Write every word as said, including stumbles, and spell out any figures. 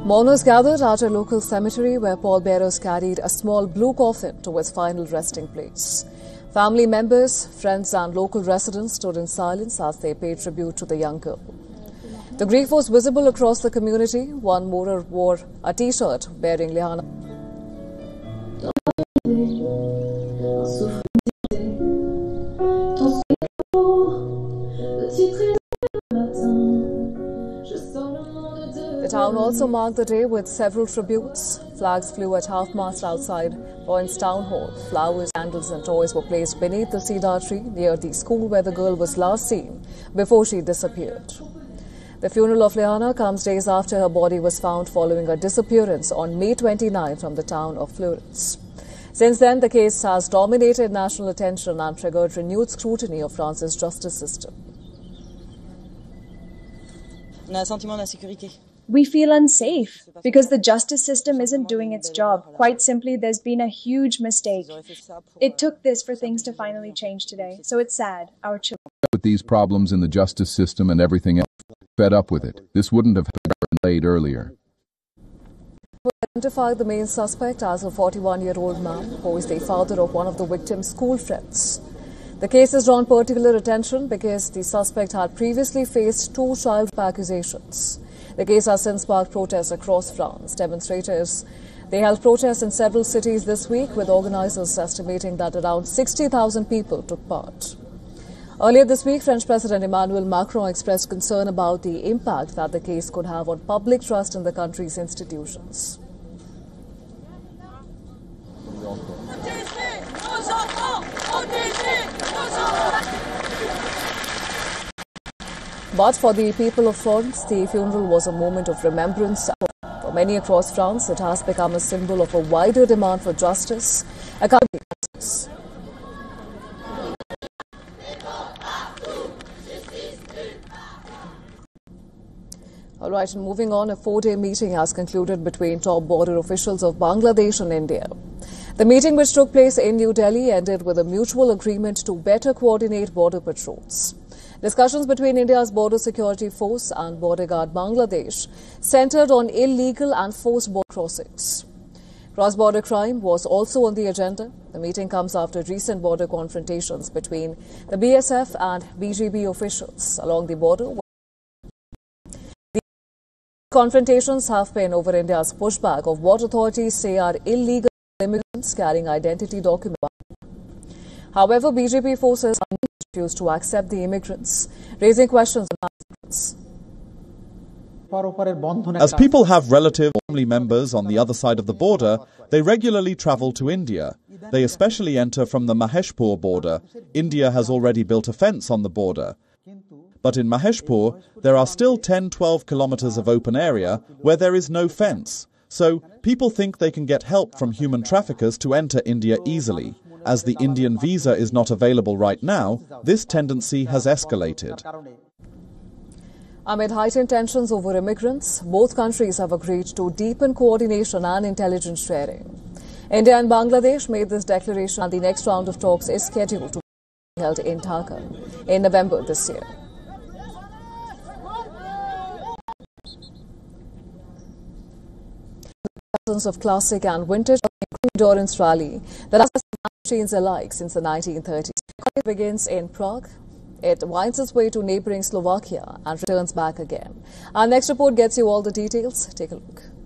Mourners gathered at a local cemetery where pallbearers carried a small blue coffin to its final resting place. Family members, friends and local residents stood in silence as they paid tribute to the young girl. The grief was visible across the community. One mourner wore a T-shirt bearing Liana. The town also marked the day with several tributes. Flags flew at half-mast outside Point's town hall. Flowers, candles and toys were placed beneath the cedar tree near the school where the girl was last seen before she disappeared. The funeral of Liana comes days after her body was found following her disappearance on May twenty-ninth from the town of Florence. Since then, the case has dominated national attention and triggered renewed scrutiny of France's justice system. We feel unsafe because the justice system isn't doing its job. Quite simply, there's been a huge mistake. It took this for things to finally change today, so it's sad. Our children. With these problems in the justice system and everything else, fed up with it. This wouldn't have been laid earlier. We identified the main suspect as a forty-one-year-old man who is the father of one of the victim's school friends. The case has drawn particular attention because the suspect had previously faced two child accusations. The case has since sparked protests across France. Demonstrators, they held protests in several cities this week, with organizers estimating that around sixty thousand people took part. Earlier this week, French President Emmanuel Macron expressed concern about the impact that the case could have on public trust in the country's institutions. But for the people of Florence, the funeral was a moment of remembrance. For many across France, it has become a symbol of a wider demand for justice, accountability. All right, and moving on, a four-day meeting has concluded between top border officials of Bangladesh and India. The meeting, which took place in New Delhi, ended with a mutual agreement to better coordinate border patrols. Discussions between India's Border Security Force and Border Guard Bangladesh centered on illegal and forced border crossings. Cross-border crime was also on the agenda. The meeting comes after recent border confrontations between the B S F and B J P officials along the border. The confrontations have been over India's pushback of what authorities say are illegal immigrants carrying identity documents. However, B J P forces refused to accept the immigrants, raising questions on migrants. As people have relative family members on the other side of the border, they regularly travel to India. They especially enter from the Maheshpur border. India has already built a fence on the border. But in Maheshpur, there are still ten to twelve kilometers of open area where there is no fence. So people think they can get help from human traffickers to enter India easily. As the Indian visa is not available right now, this tendency has escalated. Amid heightened tensions over immigrants, both countries have agreed to deepen coordination and intelligence sharing. India and Bangladesh made this declaration, and the next round of talks is scheduled to be held in Dhaka in November this year. Of classic and vintage endurance rally that has machines alike since the nineteen thirties. It begins in Prague. It winds its way to neighbouring Slovakia and returns back again. Our next report gets you all the details. Take a look.